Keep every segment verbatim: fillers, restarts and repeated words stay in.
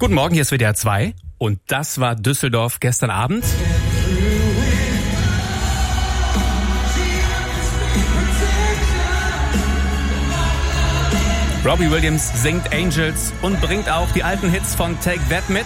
Guten Morgen, hier ist W D R zwei und das war Düsseldorf gestern Abend. Robbie Williams singt Angels und bringt auch die alten Hits von Take That mit.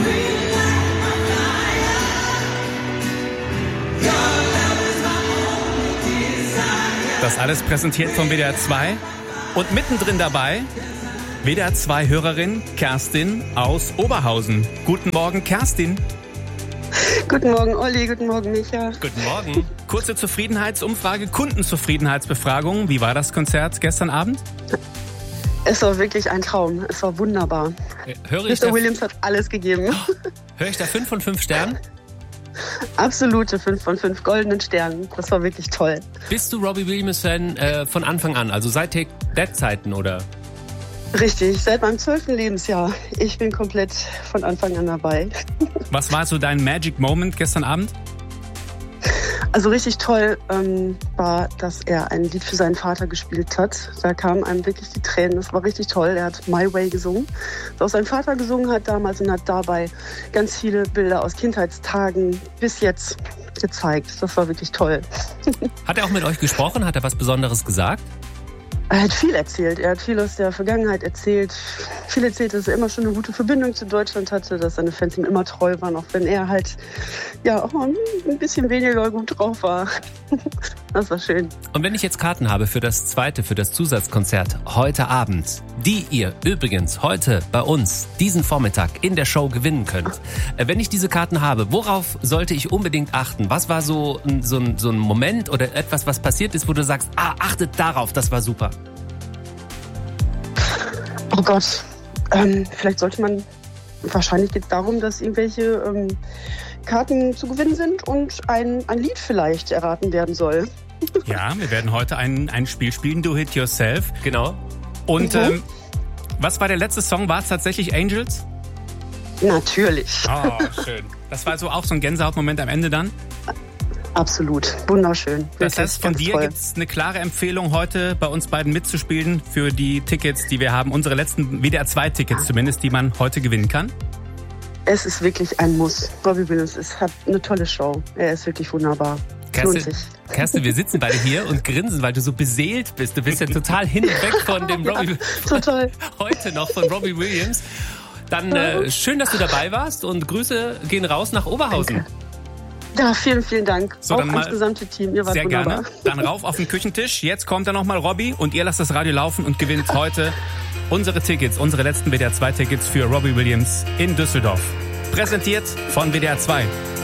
Das alles präsentiert von W D R zwei und mittendrin dabei W D R zwei Hörerin Kerstin aus Oberhausen. Guten Morgen, Kerstin. Guten Morgen, Olli. Guten Morgen, Micha. Guten Morgen. Kurze Zufriedenheitsumfrage, Kundenzufriedenheitsbefragung. Wie war das Konzert gestern Abend? Es war wirklich ein Traum. Es war wunderbar. Höre ich Mister Williams hat alles gegeben. Höre ich da fünf von fünf Sternen? Absolute fünf von fünf goldenen Sternen. Das war wirklich toll. Bist du Robbie Williams-Fan äh, von Anfang an? Also seit Take That-Zeiten, oder? Richtig, seit meinem zwölften Lebensjahr. Ich bin komplett von Anfang an dabei. Was war so dein Magic Moment gestern Abend? Also richtig toll ähm, war, dass er ein Lied für seinen Vater gespielt hat. Da kamen einem wirklich die Tränen. Das war richtig toll. Er hat My Way gesungen, das auch sein Vater gesungen hat damals und hat dabei ganz viele Bilder aus Kindheitstagen bis jetzt gezeigt. Das war wirklich toll. Hat er auch mit euch gesprochen? Hat er was Besonderes gesagt? Er hat viel erzählt. Er hat viel aus der Vergangenheit erzählt. Viel erzählt, dass er immer schon eine gute Verbindung zu Deutschland hatte, dass seine Fans ihm immer treu waren, auch wenn er halt ja auch mal ein bisschen weniger gut drauf war. Das war schön. Und wenn ich jetzt Karten habe für das zweite, für das Zusatzkonzert heute Abend, die ihr übrigens heute bei uns diesen Vormittag in der Show gewinnen könnt. Wenn ich diese Karten habe, worauf sollte ich unbedingt achten? Was war so, so, ein, so ein Moment oder etwas, was passiert ist, wo du sagst, ah, achtet darauf, das war super? Oh Gott, ähm, vielleicht sollte man, wahrscheinlich geht es darum, dass irgendwelche ähm, Karten zu gewinnen sind und ein, ein Lied vielleicht erraten werden soll. Ja, wir werden heute ein, ein Spiel spielen, Do It Yourself. Genau. Und Mhm. ähm, was war der letzte Song? War es tatsächlich Angels? Natürlich. Oh, schön. Das war so auch so ein Gänsehautmoment am Ende dann? Absolut. Wunderschön. Das Wirklich heißt, von ganz dir toll. gibt es eine klare Empfehlung, heute bei uns beiden mitzuspielen für die Tickets, die wir haben. Unsere letzten W D R zwei Tickets zumindest, die man heute gewinnen kann. Es ist wirklich ein Muss. Robbie Williams ist, hat eine tolle Show. Er ist wirklich wunderbar. Es lohnt Kerstin, sich. Kerstin, wir sitzen beide hier und grinsen, weil du so beseelt bist. Du bist ja total hin und weg von dem Robbie. Total. Heute noch von Robbie Williams. Dann äh, schön, dass du dabei warst und Grüße gehen raus nach Oberhausen. Danke. Ja, vielen, vielen Dank. So, auch dann ans mal gesamte Team. Ihr wart Sehr wunderbar. gerne. Dann rauf auf den Küchentisch. Jetzt kommt dann nochmal Robbie und ihr lasst das Radio laufen und gewinnt heute unsere Tickets, unsere letzten W D R zwei Tickets für Robbie Williams in Düsseldorf. Präsentiert von W D R zwei.